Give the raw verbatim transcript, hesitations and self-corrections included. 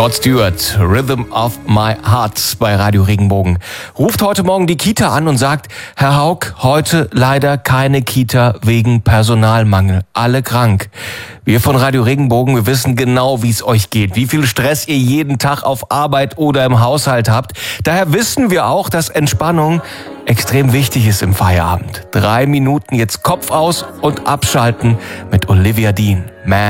Rod Stewart, Rhythm of My Heart bei Radio Regenbogen. Ruft heute Morgen die Kita an und sagt, Herr Haug, heute leider keine Kita wegen Personalmangel. Alle krank. Wir von Radio Regenbogen, wir wissen genau, wie es euch geht, wie viel Stress ihr jeden Tag auf Arbeit oder im Haushalt habt. Daher wissen wir auch, dass Entspannung extrem wichtig ist im Feierabend. Drei Minuten jetzt Kopf aus und abschalten mit Olivia Dean. Man